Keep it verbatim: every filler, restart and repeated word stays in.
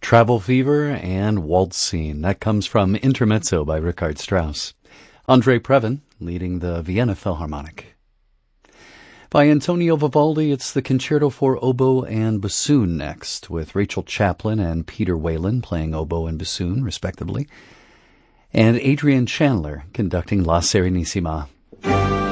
Travel Fever and Waltz Scene. That comes from Intermezzo by Richard Strauss. Andrei Previn leading the Vienna Philharmonic. By Antonio Vivaldi, it's the Concerto for Oboe and Bassoon next, with Rachel Chaplin and Peter Whalen playing oboe and bassoon, respectively, and Adrian Chandler conducting La Serenissima.